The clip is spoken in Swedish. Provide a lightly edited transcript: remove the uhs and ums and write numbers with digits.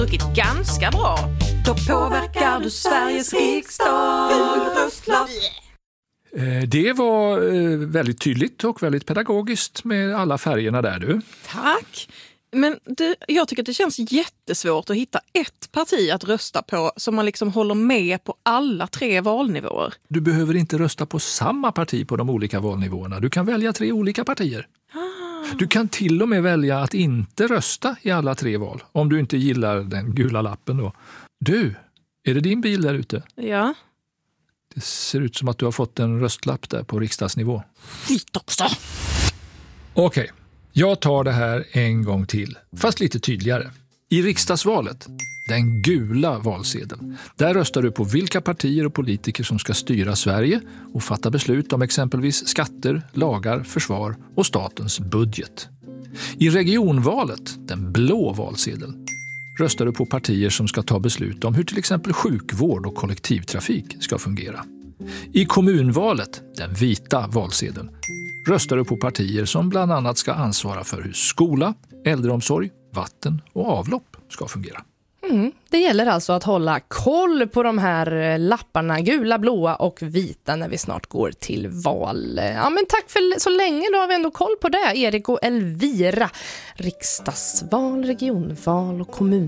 druckit ganska bra. Då påverkar du Sveriges riksdag. Röstlapp. Det var väldigt tydligt och väldigt pedagogiskt med alla färgerna där du. Tack. Men jag tycker att det känns jättesvårt att hitta ett parti att rösta på som man liksom håller med på alla 3 valnivåer. Du behöver inte rösta på samma parti på de olika valnivåerna. Du kan välja 3 olika partier. Du kan till och med välja att inte rösta i alla 3 val, om du inte gillar den gula lappen då. Du, är det din bil där ute? Ja. Det ser ut som att du har fått en röstlapp där på riksdagsnivå. Skit också! Okej, jag tar det här en gång till, fast lite tydligare. I riksdagsvalet, den gula valsedeln, där röstar du på vilka partier och politiker som ska styra Sverige och fatta beslut om exempelvis skatter, lagar, försvar och statens budget. I regionvalet, den blå valsedeln, röstar du på partier som ska ta beslut om hur till exempel sjukvård och kollektivtrafik ska fungera. I kommunvalet, den vita valsedeln, röstar du på partier som bland annat ska ansvara för hur skola, äldreomsorg, vatten och avlopp ska fungera. Det gäller alltså att hålla koll på de här lapparna, gula, blåa och vita, när vi snart går till val. Ja, men tack för så länge, då har vi ändå koll på det. Erik och Elvira. Riksdagsval, regionval och kommun.